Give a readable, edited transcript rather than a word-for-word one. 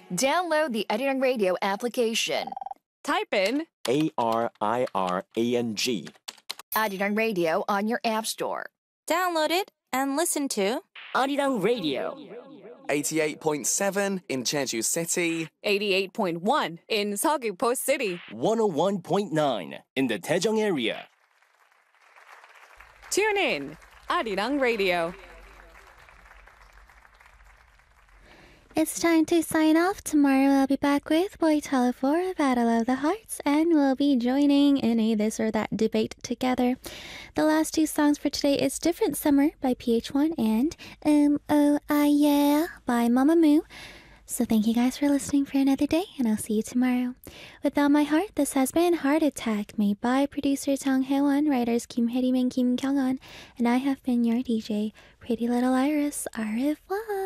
Download the Arirang Radio application. Type in ARIRANG. Arirang Radio on your app store. Download it and listen to Arirang Radio. 88.7 in Jeju City. 88.1 in Seogwipo City. 101.9 in the Daejeong area. Tune in, Arirang Radio. It's time to sign off. Tomorrow I'll be back with Boy Telefor, Battle of the Hearts, and we'll be joining in a this or that debate together. The last two songs for today is Different Summer by PH1 and Oh Ah Yeah by Mamamoo. So thank you guys for listening for another day, and I'll see you tomorrow. With all my heart, this has been Heart Attack, made by producer Tong Hae-won, writers Kim Hae-rim and Kim Kyung-on, and I have been your DJ, Pretty Little Iris. Au revoir.